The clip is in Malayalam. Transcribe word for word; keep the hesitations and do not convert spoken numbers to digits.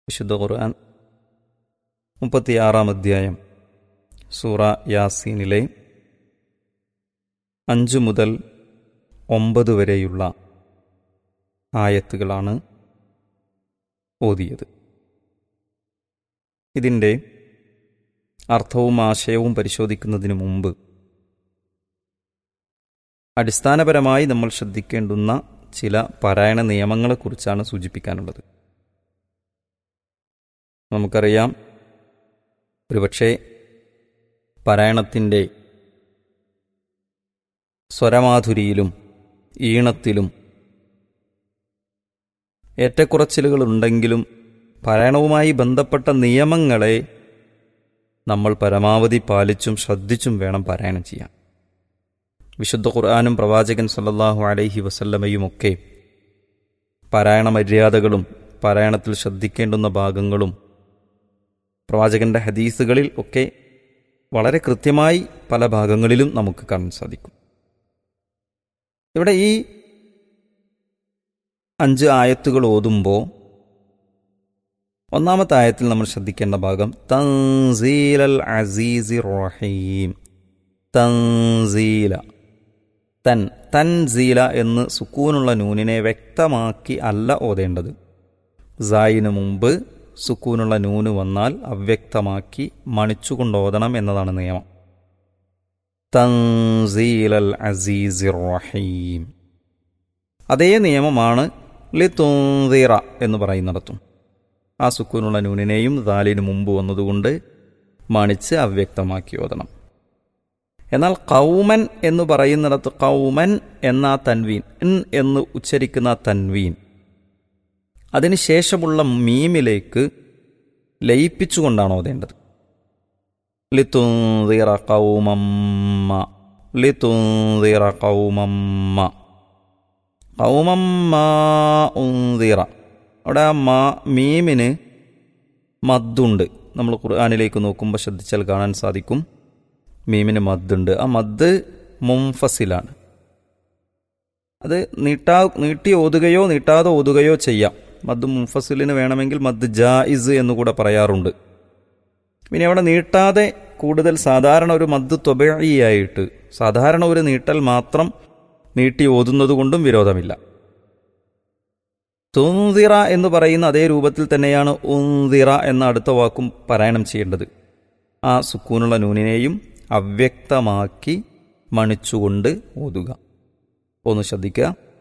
വിശുദ്ധ ഖുർആൻ മുപ്പത്തിയാറാം അധ്യായം സൂറ യാസീനിലെ അഞ്ചു മുതൽ ഒമ്പത് വരെയുള്ള ആയത്തുകളാണ് ഓതിയത്. ഇതിൻ്റെ അർത്ഥവും ആശയവും പരിശോധിക്കുന്നതിന് മുമ്പ് അടിസ്ഥാനപരമായി നമ്മൾ ശ്രദ്ധിക്കേണ്ടുന്ന ചില പാരായണ നിയമങ്ങളെക്കുറിച്ചാണ് സൂചിപ്പിക്കാനുള്ളത്. നമുക്കറിയാം, ഒരുപക്ഷെ പാരായണത്തിൻ്റെ സ്വരമാധുരിയിലും ഈണത്തിലും ഏറ്റക്കുറച്ചിലുകളുണ്ടെങ്കിലും പാരായണവുമായി ബന്ധപ്പെട്ട നിയമങ്ങളെ നമ്മൾ പരമാവധി പാലിച്ചും ശ്രദ്ധിച്ചും വേണം പാരായണം ചെയ്യാൻ. വിശുദ്ധ ഖുർആനും പ്രവാചകൻ സല്ലല്ലാഹു അലൈഹി വസല്ലമയുമൊക്കെ പാരായണ മര്യാദകളും പാരായണത്തിൽ ശ്രദ്ധിക്കേണ്ടുന്ന ഭാഗങ്ങളും പ്രവാചകന്റെ ഹദീസുകളിൽ ഒക്കെ വളരെ കൃത്യമായി പല ഭാഗങ്ങളിലും നമുക്ക് കാണാൻ സാധിക്കും. ഇവിടെ ഈ അഞ്ച് ആയത്തുകൾ ഓതുമ്പോൾ ഒന്നാമത്തെ ആയത്തിൽ നമ്മൾ ശ്രദ്ധിക്കേണ്ട ഭാഗം തൻസീലൽ അസീസിർ റഹീം. തൻസീല തൻ തൻസീല എന്ന് സുക്കൂനുള്ള നൂനിനെ വ്യക്തമാക്കി അല്ല ഓതേണ്ടത്. സായിന് മുമ്പ് സുക്കൂനുള്ള നൂന് വന്നാൽ അവ്യക്തമാക്കി മണിച്ചുകൊണ്ട് ഓതണം എന്നതാണ് നിയമം. തൻസീലൽ അസീസിർ റഹീം. അതേ നിയമമാണ് ലിതുൻദിറ എന്ന് പറയുന്നിടത്തും. ആ സുക്കൂനുള്ള നൂനിനെയും ദാലിന് മുമ്പ് വന്നതുകൊണ്ട് മണിച്ച് അവ്യക്തമാക്കി ഓതണം. എന്നാൽ ഖൗമൻ എന്ന് പറയുന്നിടത്ത് ഖൗമൻ എന്ന തൻവീൻ ഇൻ എന്ന് ഉച്ചരിക്കുന്ന തൻവീൻ അതിനുശേഷമുള്ള മീമിലേക്ക് ലയിപ്പിച്ചുകൊണ്ടാണ് ഓതേണ്ടത്. ലിതുൻദിറ ഖൗമമ്മ ലിതുൻദിറ ഖൗമമ്മ ഖൗമമ്മ ഉൻദിറ. അവിടെ ആ മാ മീമിന് മദ്ദുണ്ട്. നമ്മൾ ഖുർആനിലേക്ക് നോക്കുമ്പോൾ ശ്രദ്ധിച്ചാൽ കാണാൻ സാധിക്കും, മീമിന് മദ്ദുണ്ട്. ആ മദ് മുൻഫസിലാണ്. അത് നീട്ടാ നീട്ടി ഓതുകയോ നീട്ടാതെ ഓതുകയോ ചെയ്യാം. മദ് മുൻഫസിലിന് വേണമെങ്കിൽ മദ് ജായിസ് എന്നുകൂടെ പറയാറുണ്ട്. പിന്നെ അവിടെ നീട്ടാതെ കൂടുതൽ സാധാരണ ഒരു മദ് ത്വബഈയായിട്ട് സാധാരണ ഒരു നീട്ടൽ മാത്രം നീട്ടി ഓതുന്നത് കൊണ്ടും വിരോധമില്ല. തുൻദിറ എന്ന് പറയുന്ന അതേ രൂപത്തിൽ തന്നെയാണ് ഉൻദിറ എന്ന അടുത്ത വാക്കും പാരായണം ചെയ്യേണ്ടത്. ആ സുക്കൂനുള്ള നൂനിനെയും അവ്യക്തമാക്കി മണിച്ചുകൊണ്ട് ഓതുക. ഒന്ന് ശ്രദ്ധിക്കുക.